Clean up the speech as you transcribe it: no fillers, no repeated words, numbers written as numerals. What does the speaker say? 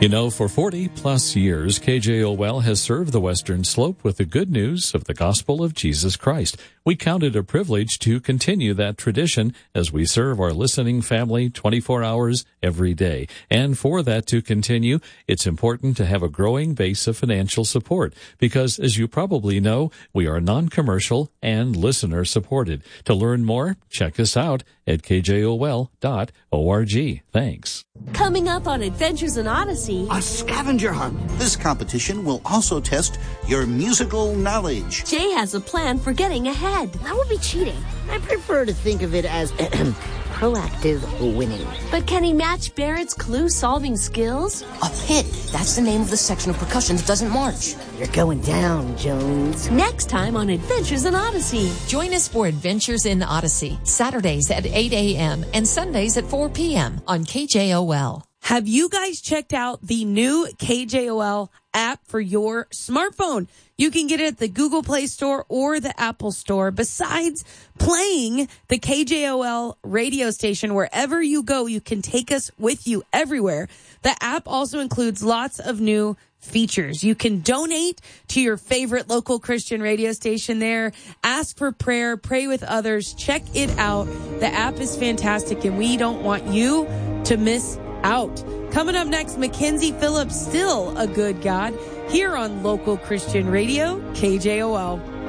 You know, for 40 plus years, KJOL has served the Western Slope with the good news of the gospel of Jesus Christ. We count it a privilege to continue that tradition as we serve our listening family 24 hours every day. And for that to continue, it's important to have a growing base of financial support because, as you probably know, we are non-commercial and listener supported. To learn more, check us out at kjol.org. Thanks. Coming up on Adventures in Odyssey, a scavenger hunt. This competition will also test your musical knowledge. Jay has a plan for getting ahead. That would be cheating. I prefer to think of it as proactive winning. But can he match Barrett's clue-solving skills? A pit. That's the name of the section of percussion that doesn't march. You're going down, Jones. Next time on Adventures in Odyssey. Join us for Adventures in Odyssey, Saturdays at 8 a.m. and Sundays at 4 p.m. on KJOL. Have you guys checked out the new KJOL app for your smartphone? You can get it at the Google Play Store or the Apple Store. Besides playing the KJOL radio station wherever you go, you can take us with you everywhere. The app also includes lots of new features. You can donate to your favorite local Christian radio station there, ask for prayer, pray with others. Check it out. The app is fantastic, and we don't want you to miss out. Coming up next, Mackenzie Phillips, Still a Good God, here on Local Christian Radio, KJOL.